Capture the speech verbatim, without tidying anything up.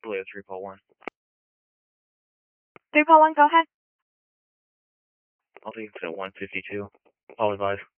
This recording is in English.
Blue three Paul one. three Paul one, go ahead. I'll take it to one fifty-two. I'll advise.